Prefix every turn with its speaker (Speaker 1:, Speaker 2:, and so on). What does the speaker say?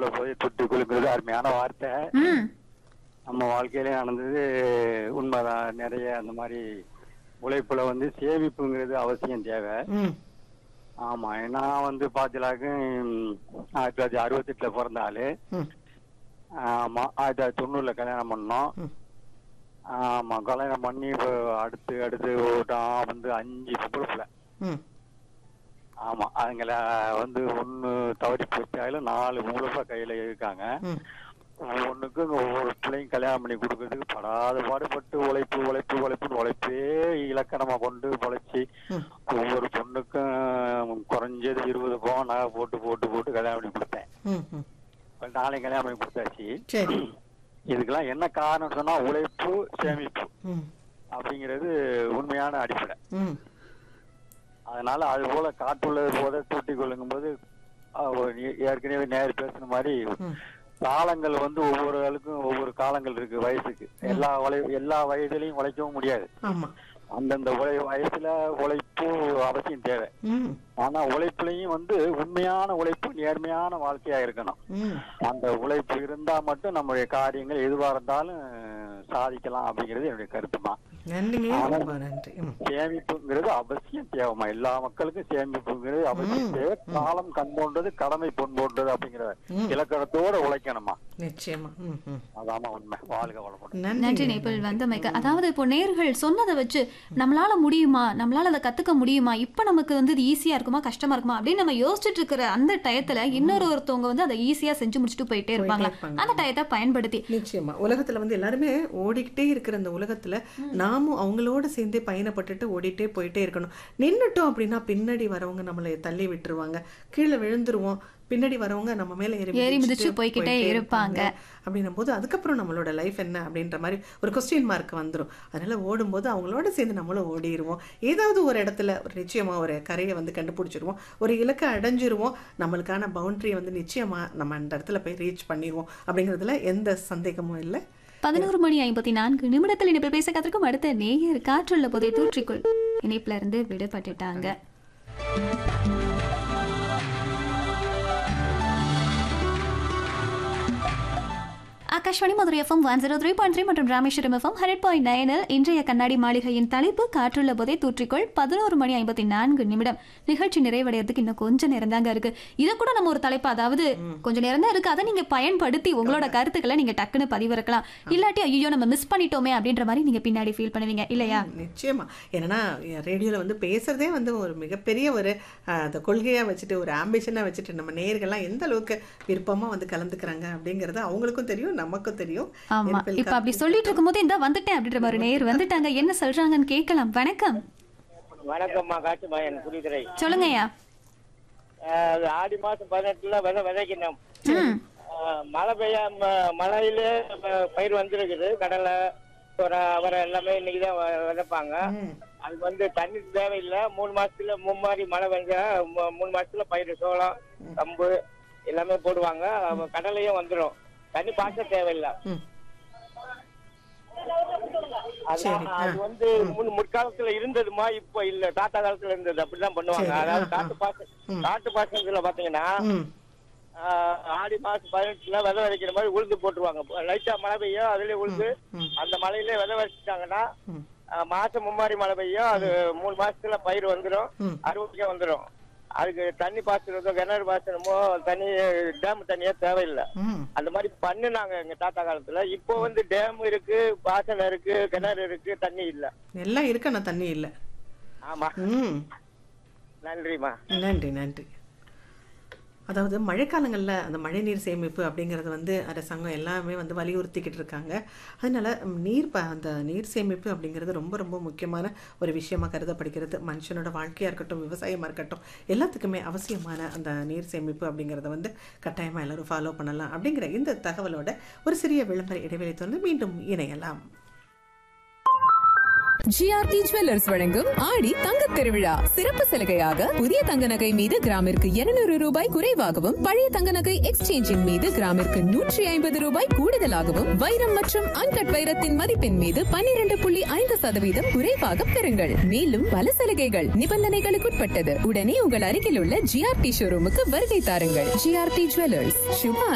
Speaker 1: காற்றுள்ள போய் துட்டிக்குள்ங்கிறது அருமையான வார்த்தை. நம்ம வாழ்க்கையிலே நடந்தது உண்மைதான். நிறைய அந்த மாதிரி உழைப்புல சேமிப்புங்கிறது அவசியம் தேவை. ஆமா, நான் பாத்தீங்கன்னாக்க 1968 பிறந்த ஆளு. ஆமா, 1990 கல்யாணம் பண்ணோம். ஆமா, கல்யாணம் பண்ணி அடுத்து 5 பொறுப்புல. ஆமா, அதுங்கள ஒண்ணு தவறி போச்சாலும் 4 மூலப்பா கையில இருக்காங்க. ஒவ்வொன்றுக்கு ஒவ்வொரு பிள்ளையும் கல்யாணம் பண்ணி கொடுக்கறதுக்கு படாத பாடுபட்டு உழைப்பே இலக்கணமா கொண்டு உழைச்சி ஒவ்வொரு பொண்ணுக்கும் குறைஞ்சது 20 பவுன் நகை போட்டு கல்யாணம் பண்ணி கொடுத்தேன். நாளைக்கு கல்யாணம் பண்ணி கொடுத்தாச்சு. இதுக்கெல்லாம் என்ன காரணம் சொன்னா உழைப்பு, சேமிப்பு அப்படிங்கிறது உண்மையான அடிப்படை. அதனால அது போல காற்றுள்ளது போத தூட்டி கொள்ளுங்கும் போது ஏற்கனவே நேர் பேசுன மாதிரி காலங்கள் ஒவ்வொரு ஆளுக்கும் ஒவ்வொரு காலங்கள் இருக்கு. வயசுக்கு எல்லா வயதுலயும் உழைக்கவும் முடியாது. அந்தந்த வயசுல உழைப்பு அவசியம் தேவை. ஆனா உழைப்புலயும் உண்மையான உழைப்பு, நேர்மையான வாழ்க்கையா இருக்கணும். அந்த உழைப்பு இருந்தா மட்டும் நம்மளுடைய காரியங்கள் எதுவா இருந்தாலும் சாதிக்கலாம் அப்படிங்கிறது என்னுடைய கருத்துமா. சேமிப்புங்கிறது அவசியம் தேவைமா. எல்லா மக்களுக்கும் சேமிப்புங்கிறது அவசியம் தேவை. காலம் கண் போன்றது, கடமை பொன் போன்றது அப்படிங்கிற இலக்கணத்தோட உழைக்கணுமா.
Speaker 2: நிச்சயமா.
Speaker 1: அதாமா உண்மை. வாழ்க வளமுடன்.
Speaker 3: நன்றி நேபிள் வந்தமைக்கு. அதாவது இப்போ நேர்கள் சொன்னதை வச்சு நம்மளால முடியுமா, நம்மளால அதை கத்துக்க முடியுமா, இப்ப நமக்கு இது ஈஸியா இருக்குமா கஷ்டமா இருக்குமா அப்படின்னு நம்ம யோசிச்சுட்டு இருக்கிற அந்த டயத்துல ஒருத்தவங்க அதை ஈஸியா செஞ்சு முடிச்சுட்டு போயிட்டே இருப்பாங்க. அந்த டயத்தை பயன்படுத்தி
Speaker 2: நிச்சயமா உலகத்துல எல்லாருமே ஓடிக்கிட்டே இருக்கிற அந்த உலகத்துல நாமும் அவங்களோட சேர்ந்தே பயணப்பட்டுட்டு ஓடிட்டே போயிட்டே இருக்கணும். நின்னுட்டோம் அப்படின்னா பின்னாடி வரவங்க நம்மளை தள்ளி விட்டுருவாங்க, கீழே விழுந்துருவோம். பின்னாடி வரவங்க நம்ம மேல ஏறி மிதிச்சு போய்கிட்டே இருப்பாங்க. அப்படின்னும் போது அதுக்கப்புறம் நம்மளோட லைஃப் என்ன அப்படின்ற மாதிரி ஒரு கொஸ்டின் மார்க் வந்துடும். அதனால ஓடும்போது அவங்களோட சேர்ந்து நம்மளும் ஓடிடுவோம். ஏதாவது ஒரு இடத்துல ஒரு நிச்சயமா ஒரு கரையை கண்டுபிடிச்சிருவோம், ஒரு இலக்கை அடைஞ்சிருவோம். நம்மளுக்கான பவுண்டரியை நிச்சயமா நம்ம அந்த இடத்துல போய் ரீச் பண்ணிடுவோம் அப்படிங்கிறதுல எந்த சந்தேகமும் இல்லை.
Speaker 3: 11:54 நிமிடத்தில் இணைப்பில் பேச காத்திருக்கும் அடுத்த நேயர் காற்றுள்ள போதை தூற்றிக்குள் இணைப்புல இருந்து விடுபட்டுட்டாங்க. ஆகாஷ்வாணி மதுரை FM 103.3 மற்றும் ராமேஸ்வரம் FM 100.9 இன்றைய கண்ணாடி மாளிகையின் தலைப்பு காற்றுள்ள போதை தூற்றிக்கொள். 11:54 நிகழ்ச்சி நிறைவடைறதுக்கு இன்னும் கொஞ்சம் நேரம் தாங்க இருக்கு. இதை கூட நம்ம ஒரு தலைப்பு, அதாவது கொஞ்சம் நேரம் தான் இருக்கு, அதை நீங்க பயன்படுத்தி உங்களோட கருத்துக்களை நீங்க டக்குன்னு பதிவிறக்கலாம். இல்லாட்டி ஐயோ நம்ம மிஸ் பண்ணிட்டோமே அப்படின்ற மாதிரி நீங்க பின்னாடி ஃபீல் பண்ணுவீங்க இல்லையா?
Speaker 2: நிச்சயமா. ஏன்னா ரேடியோல பேசுறதே ஒரு மிகப்பெரிய ஒரு கொள்கையா வச்சுட்டு, ஒரு ஆம்பிஷனா வச்சுட்டு நம்ம நேயர்கள்லாம் எந்த அளவுக்கு விருப்பமா கலந்துக்கிறாங்க அப்படிங்கறது அவங்களுக்கும் தெரியும், நமக்கும் தெரியும்.
Speaker 3: ஆமா, இப்ப அப்படி சொல்லிட்டு இருக்கும்போது இந்த வந்துட்டேன் அப்படின்ற மாதிரி நேயர் வந்துட்டாங்க. என்ன சொல்றாங்கன்னு கேட்கலாம். வணக்கம்.
Speaker 4: வணக்கம்மா, காட்டுமா என் புரிதுரை.
Speaker 3: சொல்லுங்கய்யா.
Speaker 4: ஆடி மாசம் 18 விதை விதைக்கணும். மழை பெய்ய மழையிலே பயிர் வந்துருக்குது. கடலை, அவரை எல்லாமே இன்னைக்குதான் விதைப்பாங்க. அது தண்ணி தேவையில்லை. 3 மாசத்துல மும்மாரி மழை பெஞ்சா 3 மாசத்துல பயிர், சோளம், கம்பு எல்லாமே போடுவாங்க. கடலையும் வந்துடும். தண்ணி பாய்ச்ச தேவையில்லை. அது முற்காலத்துல இருந்ததுமா, இப்ப இல்ல. தாத்தா காலத்துல இருந்தது. அப்படிதான் பண்ணுவாங்க. அதாவது காட்டு பாசனத்துல பாத்தீங்கன்னா ஆடி மாசம் 18 விதை விதைக்கிற மாதிரி உழுது போட்டுருவாங்க. லைட்டா மழை பெய்யும், அதுலயே உழுது அந்த மழையிலே விதை வச்சுட்டாங்கன்னா மாசம் மும்மாரி மழை பெய்யும். அது 3 மாசத்துல பயிர் வந்துடும், அறுவடைக்கே வந்துடும். அதுக்கு தண்ணி பாய்ச்சறதோ கிணறு பாய்ச்சணுமோ தண்ணி டேம் தண்ணியே தேவையில்லை. அந்த மாதிரி பண்ணுனாங்க எங்க தாத்தா காலத்துல. இப்போ டேம் இருக்கு, பாசனம் இருக்கு, கிணறு இருக்கு, தண்ணி இல்ல.
Speaker 2: எல்லாம் இருக்கு, ஆனா தண்ணி இல்ல.
Speaker 4: ஆமா. நன்றிமா.
Speaker 2: நன்றி நன்றி. அதாவது மழைக்காலங்களில் அந்த மழைநீர் சேமிப்பு அப்படிங்கிறது அரசாங்கம் எல்லாமே வலியுறுத்திக்கிட்டு இருக்காங்க. அதனால அந்த நீர் சேமிப்பு அப்படிங்கிறது ரொம்ப ரொம்ப முக்கியமான ஒரு விஷயமா கருதப்படுகிறது. மனுஷனோட வாழ்க்கையாக இருக்கட்டும், விவசாயமாக இருக்கட்டும், எல்லாத்துக்குமே அவசியமான அந்த நீர் சேமிப்பு அப்படிங்கிறத கட்டாயமாக எல்லாரும் ஃபாலோ பண்ணலாம். அப்படிங்கிற இந்த தகவலோட ஒரு சிறிய விளம்பர இடைவெளி தொடர்ந்து மீண்டும் இணையலாம்.
Speaker 5: ஜிஆர்டி ஜுவல்லர்ஸ் வழங்கும் ஆடி தங்கத் திருவிழா சிறப்பு சலுகையாக புதிய தங்க நகை மீது கிராமிற்கு 200 ரூபாய் குறைவாகவும், பழைய தங்க நகை எக்ஸ்சேஞ்சின் மீது கிராமிற்கு 150 ரூபாய் கூடுதலாகவும், வைரம் மற்றும் அன்கட் வைரத்தின் மதிப்பின் மீது 12.5% குறைவாக பெறுங்கள். மேலும் பல சலுகைகள், நிபந்தனைகளுக்குட்பட்டது. உடனே உங்கள் அருகில் உள்ள ஜிஆர்டி ஷோரூமுக்கு வருகை தாருங்கள். ஜிஆர்டி ஜுவல்லர்ஸ், சுப